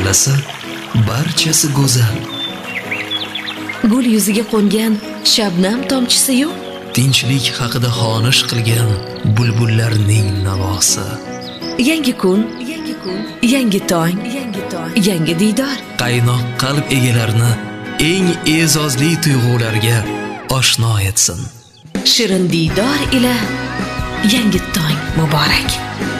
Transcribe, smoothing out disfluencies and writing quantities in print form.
tanlasa, barchasi go'zal. Gul yuziga qo'ngan shabnam tomchisi-yu, Tinchlik haqida xonish qilgan bulbullarning navosi. yangi kun, yangi tong, yangi diydor. Qaynoq qalb egalarini eng e'zozli tuyg'ularga oshno etsin. Shirin diydor ila yangi tong muborak.